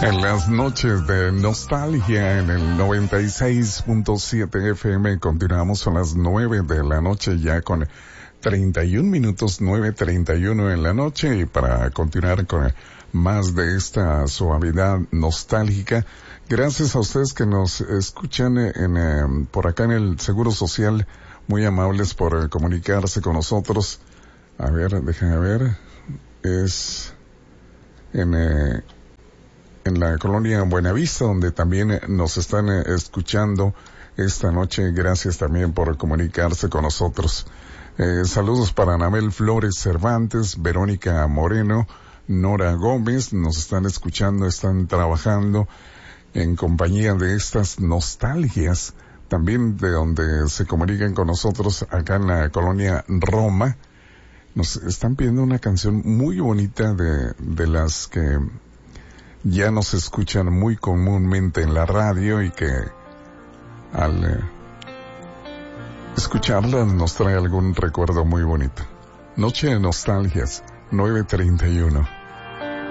En las noches de nostalgia en el 96.7 FM continuamos a las 9 de la noche ya con 31 minutos, 9:31 en la noche, y para continuar con más de esta suavidad nostálgica, gracias a ustedes que nos escuchan por acá en el Seguro Social, muy amables por comunicarse con nosotros. A ver, déjenme ver, es en la colonia Buenavista, donde también nos están escuchando esta noche. Gracias también por comunicarse con nosotros. Saludos para Anabel Flores Cervantes, Verónica Moreno, Nora Gómez, nos están escuchando, están trabajando en compañía de estas nostalgias, también de donde se comunican con nosotros acá en la colonia Roma. Nos están pidiendo una canción muy bonita de las que ya nos escuchan muy comúnmente en la radio y que al escucharla nos trae algún recuerdo muy bonito. Noche de nostalgias, 9:31.